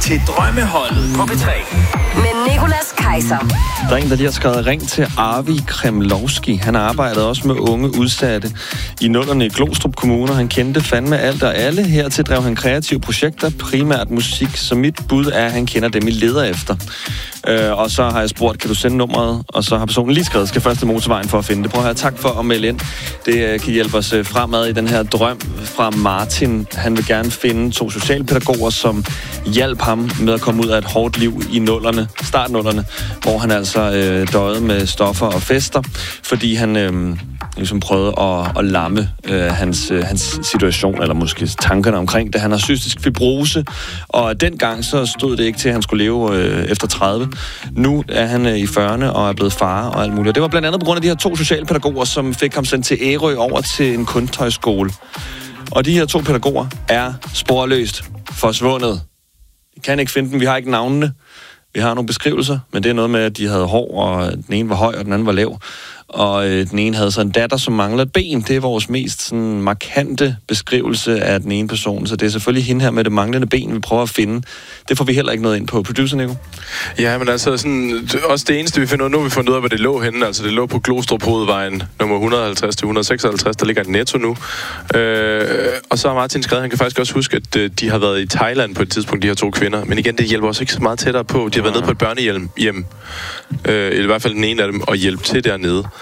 til Drømmeholdet på P3. Med Nicolas Kaiser. Der er en, der lige har skrevet ring til Arvi Kremlovski. Han arbejdede også med unge udsatte i nullerne i Glostrup Kommune. Han kendte fandme alt og alle. Hertil drev han kreative projekter, primært musik. Så mit bud er, at han kender dem, I leder efter. Og så har jeg spurgt, kan du sende nummeret? Og så har personen lige skrevet, skal først til motorvejen for at finde det. Prøv at høre, tak for at melde ind. Det kan hjælpe os fremad i den her drøm fra Martin. Han vil gerne finde 2 socialpædagoger, som hjalp ham med at komme ud af et hårdt liv i nullerne, startnullerne, hvor han altså døjede med stoffer og fester, fordi han ligesom prøvede at lamme hans situation, eller måske tankerne omkring det. Han har cystisk fibrose, og dengang så stod det ikke til, at han skulle leve efter 30. Nu er han i 40'erne og er blevet far og alt muligt. Og det var blandt andet på grund af de her 2 socialpædagoger, som fik ham sendt til Ærø over til en kunsthøjskole. Og de her 2 pædagoger er sporløst forsvundet. Vi kan ikke finde dem, vi har ikke navnene. Vi har nogle beskrivelser, men det er noget med, at de havde hår, og den ene var høj, og den anden var lav. Og den ene havde så en datter, som mangler et ben. Det er vores mest sådan markante beskrivelse af den ene person. Så det er selvfølgelig hende her med det manglende ben, vi prøver at finde. Det får vi heller ikke noget ind på. Producer, Nico? Ja, men altså sådan, også det eneste, vi finder ud af, nu har vi fundet ud af, hvor det lå henne. Altså, det lå på Glostrup Hovedvejen, nummer 150 til 156. Der ligger et Netto nu. Og så har Martin skrevet, han kan faktisk også huske, at de har været i Thailand på et tidspunkt, de her 2 kvinder. Men igen, det hjælper også ikke så meget tættere på. De har været nede på et børnehjem, i hvert fald den ene af dem, og hjælpe til dernede.